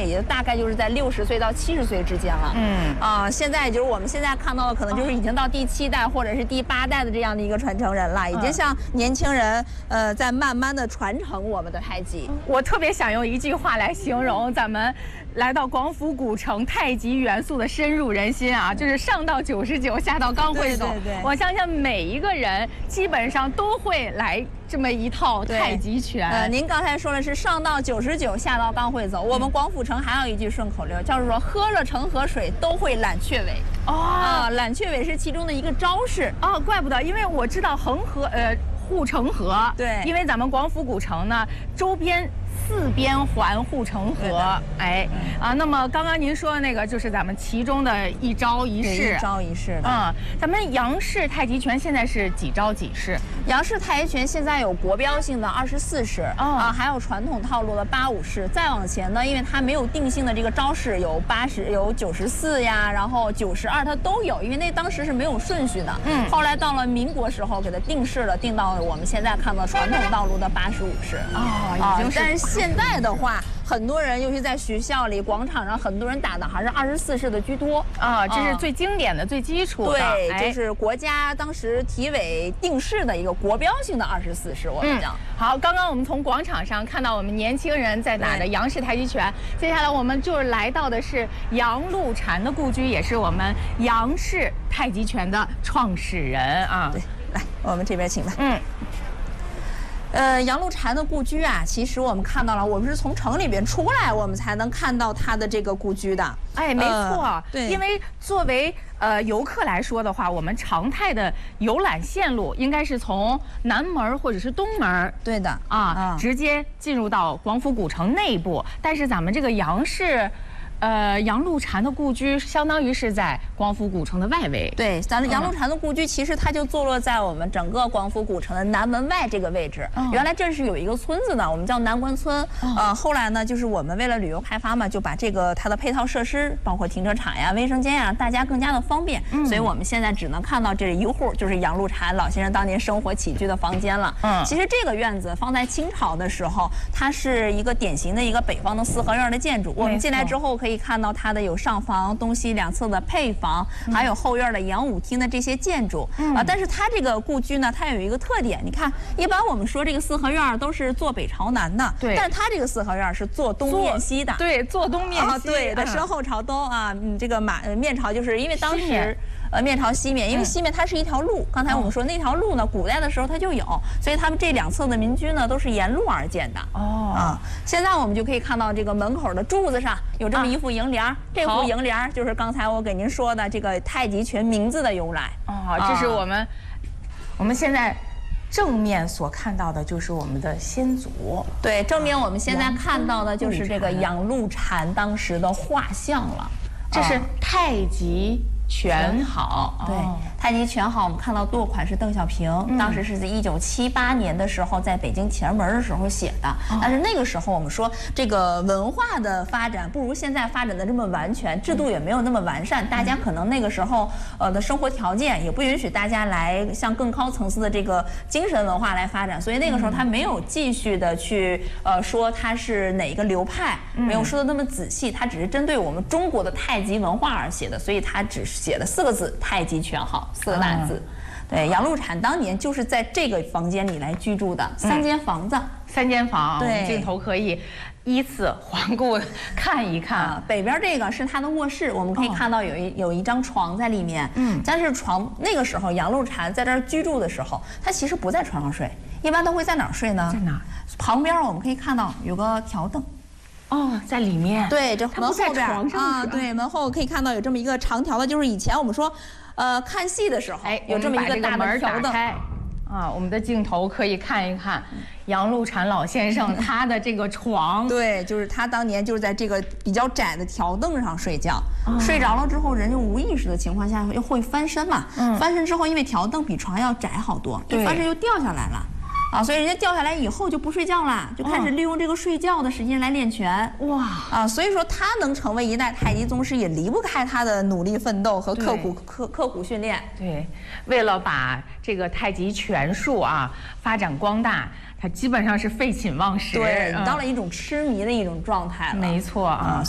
体大概就是在60岁到70岁之间了。现在就是我们现在看到的，可能就是已经到第7代或者是第8代的这样的一个传承人了，已经向年轻人在慢慢的传承我们的太极。 我特别想用一句话来形容咱们来到广府古城太极元素的深入人心啊，就是上到99，下到刚会走。 对， 我相信每一个人基本上都会来这么一套太极拳。 您刚才说的是上到99，下到刚会走。我们广府城还有一句顺口溜，叫做喝了成河水都会揽雀尾。揽雀尾是其中的一个招式。 怪不得，因为我知道护城河。 对， 因为咱们广府古城呢，周边4边环护城河。那么刚刚您说的那个就是咱们其中的一招一式。 一招一式的。 咱们杨氏太极拳现在是几招几式？ 杨氏太极拳现在有国标性的24式，还有传统套路的85式。再往前呢，因为它没有定性的这个招式，有80、有94呀，然后92它都有，因为那当时是没有顺序的。后来到了民国时候给它定式了，定到我们现在看到传统道路的85式。但是现在的话，很多人尤其在学校里、广场上，很多人打的还是24式的居多。 这是最经典的、最基础的。 对，就是国家当时体委定式的一个国标性的24式，我们讲。 好，刚刚我们从广场上看到我们年轻人在打的杨氏太极拳，接下来我们就是来到的是杨露禅的故居，也是我们杨氏太极拳的创始人啊。 对，来，我们这边请吧。杨露禅的故居啊，其实我们看到了，我们是从城里边出来，我们才能看到他的这个故居的。 没错， 对， 因为作为游客来说的话，我们常态的游览线路应该是从南门或者是东门， 对的直接进入到广府古城内部。但是咱们这个杨氏。杨露禅的故居相当于是在广府古城的外围。 对，咱们杨露禅的故居其实它就坐落在我们整个广府古城的南门外这个位置。原来这是有一个村子的，我们叫南关村。后来呢，就是我们为了旅游开发嘛，就把这个它的配套设施，包括停车场呀、卫生间呀，大家更加的方便。所以我们现在只能看到这一户，就是杨露禅老先生当年生活起居的房间了。其实这个院子放在清朝的时候，它是一个典型的一个北方的四合院的建筑。我们进来之后可以看到它的有上房、东西两侧的配房，还有后院的演武厅的这些建筑。但是它这个故居呢，它有一个特点，你看，一般我们说这个四合院都是坐北朝南的， 对， 但是它这个四合院是坐东面西的， 对，坐东面西， 对的，身后朝东啊，这个面朝就是因为当时。面朝西面，因为西面它是一条路。刚才我们说那条路呢，古代的时候它就有，所以他们这两侧的民居呢都是沿路而建的。现在我们就可以看到这个门口的柱子上有这么一副楹联，这副楹联就是刚才我给您说的这个太极拳名字的由来。 这是我们现在正面所看到的就是我们的先祖。 对，正面我们现在看到的就是这个杨露禅当时的画像了。 这是太极拳好， 对，太极拳好。我们看到落款是邓小平，当时是在1978年的时候在北京前门的时候写的。但是那个时候我们说这个文化的发展不如现在发展的这么完全，制度也没有那么完善，大家可能那个时候的生活条件也不允许大家来向更高层次的这个精神文化来发展，所以那个时候他没有继续的去说它是哪个流派，没有说的那么仔细，他只是针对我们中国的太极文化而写的，所以他只是写了4个字：太极拳好，4个大字。对，杨露禅当年就是在这个房间里来居住的，3间房子 ，3间房， 对， 镜头可以依次环顾看一看。 北边这个是他的卧室，我们可以看到有一张床在里面。但是床那个时候杨露禅在这儿居住的时候，他其实不在床上睡，一般都会在哪儿睡呢？ 在哪儿？ 旁边我们可以看到有个条凳。 在里面。 对，这门后边啊，对，门后可以看到有这么一个长条的，就是以前我们说，看戏的时候，有这么一个大的条凳。 我们的镜头可以看一看杨露禅老先生他的这个床。 对，就是他当年就是在这个比较窄的条凳上睡觉，睡着了之后人就无意识的情况下又会翻身嘛。翻身之后，因为条凳比床要窄好多，一翻身就掉下来了。所以人家掉下来以后就不睡觉了，就开始利用这个睡觉的时间来练拳。所以说他能成为一代太极宗师，也离不开他的努力奋斗和刻苦训练。 对，为了把这个太极拳术发展光大，他基本上是废寝忘食。 对，你到了一种痴迷的一种状态了。 没错